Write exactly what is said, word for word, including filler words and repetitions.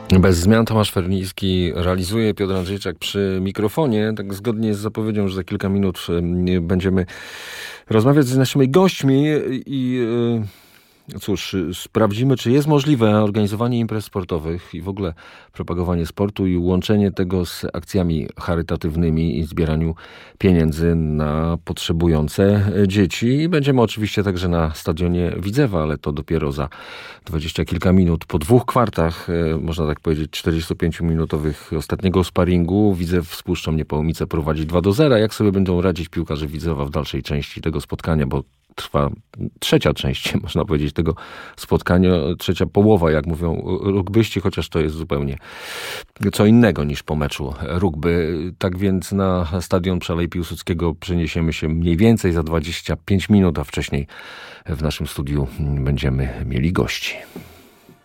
Bez zmian Tomasz Ferliński realizuje, Piotr Andrzejczak przy mikrofonie. Tak zgodnie z zapowiedzią, że za kilka minut będziemy rozmawiać z naszymi gośćmi i cóż, sprawdzimy, czy jest możliwe organizowanie imprez sportowych i w ogóle propagowanie sportu i łączenie tego z akcjami charytatywnymi i zbieraniu pieniędzy na potrzebujące dzieci. I będziemy oczywiście także na stadionie Widzewa, ale to dopiero za dwadzieścia kilka minut. Po dwóch kwartach, można tak powiedzieć, czterdziestopięciominutowych ostatniego sparingu Widzew z Puszczą Niepołomice prowadzi dwa do zera. Jak sobie będą radzić piłkarze Widzewa w dalszej części tego spotkania, bo trwa trzecia część, można powiedzieć, tego spotkania, trzecia połowa, jak mówią rugbyści, chociaż to jest zupełnie co innego niż po meczu rugby. Tak więc na stadion przy Alei Piłsudskiego przeniesiemy się mniej więcej za dwadzieścia pięć minut, a wcześniej w naszym studiu będziemy mieli gości.